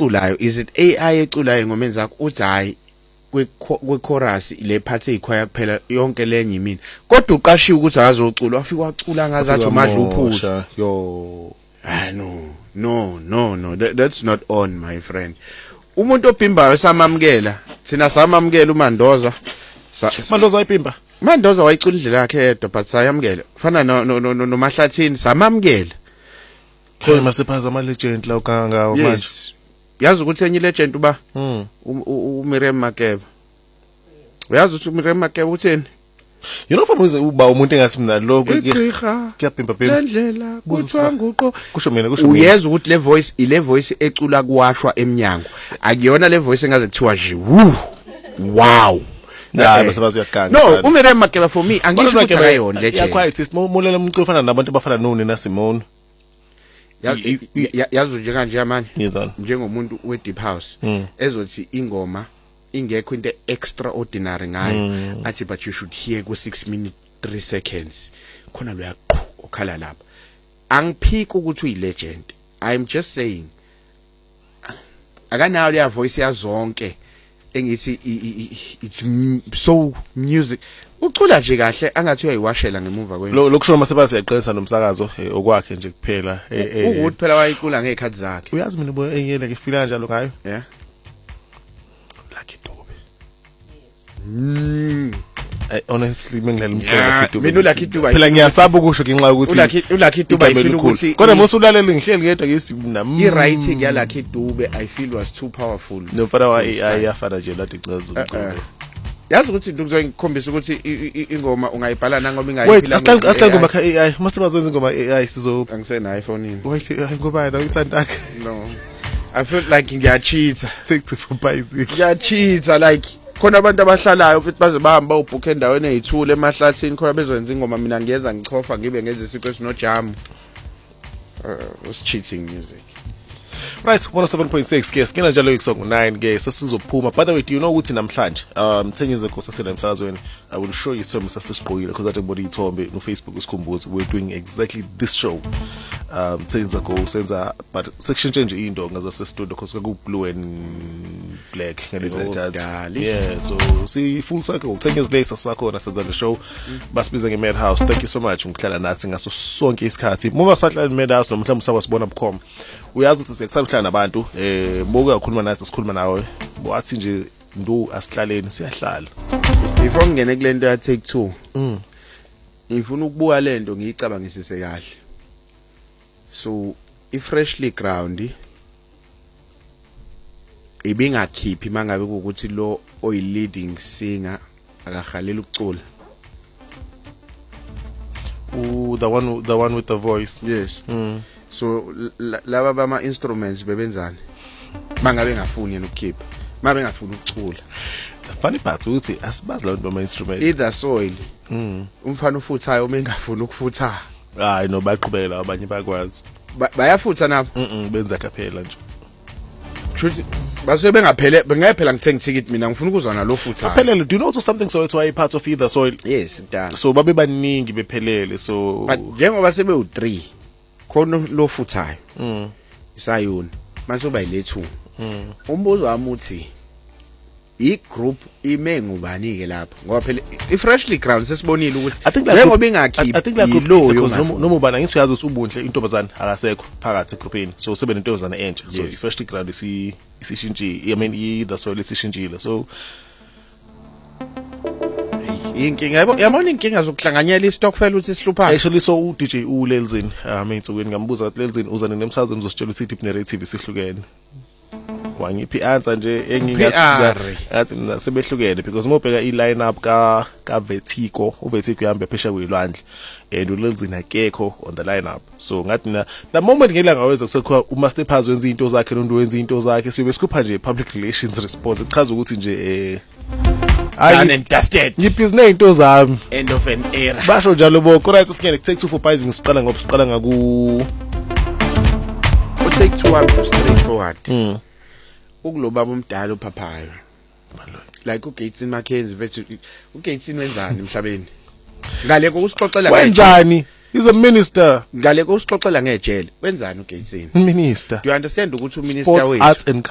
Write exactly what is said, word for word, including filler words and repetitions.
eculayo is it A I eculayo ngomeni zakho uthi hayi kwe chorus le part eyikhwaya kuphela yonke lenye yimina kodwa uqashiwe ukuthi akazocula wafika wacula ngazathi umadla uphusha yo ah no no no no that, that's not on my friend umuntu obhimbayo samamkela thina samamkela uMandoza Mandoza ayipimba Mandoza wayicula indlela yakhe yedwa but sayamkela kufana no no no Mahlathini samamkela khona masiphaza ama legend la ukanga manje yazi ukuthi enye legend uba mm uMiriam Makeba uyazi ukuthi uMiriam Makeba utheni you know from uba umuntu engathi mina lo kuyapimba phela lendlela kuthiwa nguqo kusho mina kusho mina uyeza ukuthi le voice ile voice ecula kuwashwa eminyango akuyona le voice engaze kuthiwa nje woo wow la basebazi yakanga no uMiriam Makeba for me angisho ukuthi akayona legend yakwayithi simulela umculo ofana nabantu abafana none na Simone yazi nje kanje manje yizona njengomuntu we deep house ezothi ingoma ingekho into extraordinary ngayo athi but you should hear ku six minutes three seconds khona lo yaqhu okhala lapha angiphiki ukuthi uyi legend I'm just saying akanayo le voice yazonke engithi it's so music ucula nje kahle angathi uyayiwashela ngemuva kweni lo lokusho masebase yaqinisa nomsakazo okwakhe nje kuphela ukuthi phela wayicula ngekhathi zakhe uyazi mina bo engiyele ke feel kanjalo ngayo yeah Lucky Dube mm honestly mengilala umculo Lucky Dube mina uLucky Dube phela ngiyasaba ukusho ngenxa ukuthi uLucky uLucky Dube I feel ukuthi kodwa mosulalele ngihleli ngedwa ngesi nami I writing ya Lucky Dube I feel was too powerful no fana wa A I yafana nje lathi icazulu umculo yazi ukuthi into kuzongikhombisa ukuthi ingoma ungayibhala nangoma ingayiphila wait astal astal ngoma ka A I masebazowenza ingoma A I sizo angisena iPhone ini wait ngoba yena uyithandaka no I feel like ngiyacheat take for bicycle ngiyacheat like khona abantu abahlalayo futhi baze bahamba ubhook endaweni ezithule emahlathini khona bezwenza ingoma mina ngiyeza ngichofa ngibe ngenza isiqo esinojamu uh was cheating music right one oh seven point six ke skena njalo ikusongo nine ke sesizophuma by the way do you know ukuthi namhlanje um ten years ago sasela emsakazweni I will show you some sasisiqoyile because I body ithombe no Facebook isikhumbuzo we're doing exactly this show um ten years ago senza but section change into ngaza se studio because ku blue and black ngelezi yeah so see full circle ten years later sakhona senza the show basibiza nge Madhouse thank you so much ukuhlala nathi ngaso sonke isikhathi uma sahlala e Madhouse no mhlawumbe sabasibona bukhoma uyazi ukuthi sekusahlala nabantu eh boke ukukhuluma nathi sikhuluma nawe wathi nje ndu asihlaleni siyahlala before ngene kulento ya take two mm ngifuna ukubuka lento ngiyicabangisise kahle so i freshly ground ibingakhiphi mangabe ukuthi lo oy leading singer akahalela ukucula uh the one the one with the voice yes mm so laba bama instruments bebenzani mangabe ngafuni yena ukukhipha mabe ngafuni ukucula funny part ukuthi asibazi lawo bama instruments either soil mm umfana ufuthayo uma engafuni ukufutha hayi no baqhubela abanye bakwazi bayafutha nabo mhm benza kaphela nje futhi base bengaphele bengaphela ngithenga ticket mina ngifuna ukuzwa nalo futha bephelele do you know also something so it's why part of either soil yes done so babe baningi bephelele so but njengoba sebe u three khona lo futhayo mm isayona mase uba ile two mm umbuzo wami uthi I group ime ngubani ke lapha ngoba phela I freshly ground sesibonile ukuthi njengoba ingakhiphi lo noma ubana ngithi uyazi ukuthi ubunhle intobazana akasekho phakathi egroupini so sebe nentobazana entsha so I freshly ground isi isishintshi I mean I the soil isishintshile so inkinga yabo yabona inkinga zokuhlanganyela istockfell uthi sihlupha actually so u D J u Lelzin um insukweni ngambuza ukuthi Lelzin uzana nemsakazo mzositshela ukuthi deep narrative isihlukene wangiphi answer nje engingathi ngathi mina sebehlukene because mobheka I line up ka ka Vertigo u Vertigo yahamba phesha kwilwandle and u Lelzin akekho on the line up so ngathi mina the moment ngela ngaweza kusekho u Master Phazi wenza into zakhe lo nto wenza into zakhe sibe sikhupha nje public relations response ichaza ukuthi nje eh done and dusted ngibhizinisi into zami end of an era basho njalo boko right singene take two for pricing siqala ngoba siqala ngaku u take two up straight forward mm ukulobaba umdala uphaphayo like uGatesin Mackenzie vethi uGatesin wenzani emhlabeni ngale kokusixoxela wenzani is a minister ngale kokusixoxela ngejele wenzani uGatesin minister do you understand ukuthi uminister wethu